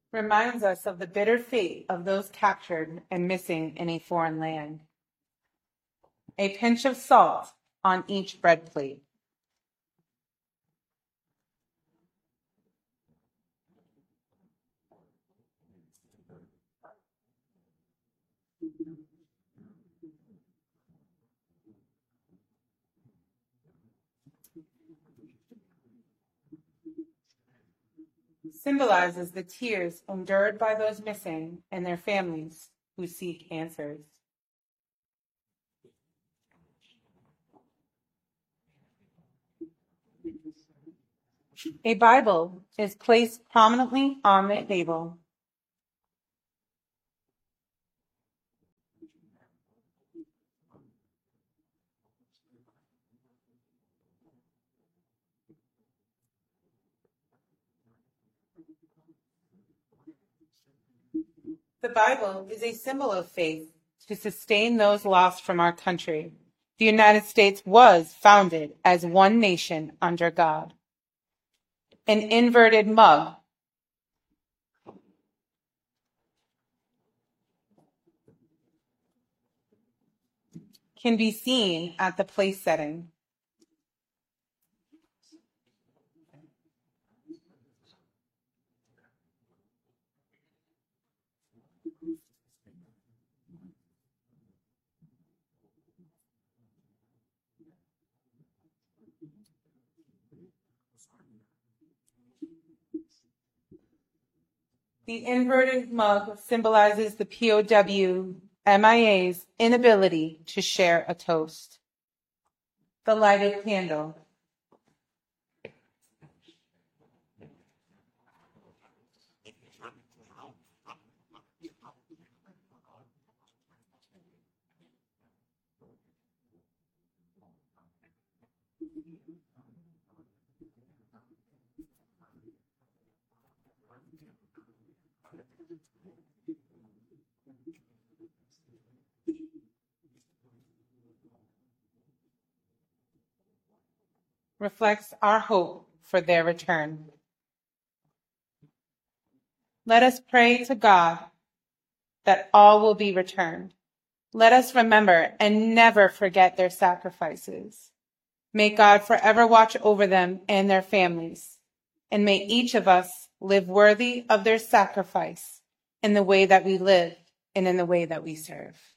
reminds us of the bitter fate of those captured and missing in a foreign land. A pinch of salt on each bread plate. Symbolizes the tears endured by those missing and their families who seek answers. A Bible is placed prominently on the table. The Bible is a symbol of faith to sustain those lost from our country. The United States was founded as one nation under God. An inverted mug can be seen at the place setting. The inverted mug symbolizes the POW MIA's inability to share a toast. The lighted candle. Reflects our hope for their return. Let us pray to God that all will be returned. Let us remember and never forget their sacrifices. May God forever watch over them and their families, and may each of us live worthy of their sacrifice in the way that we live and in the way that we serve.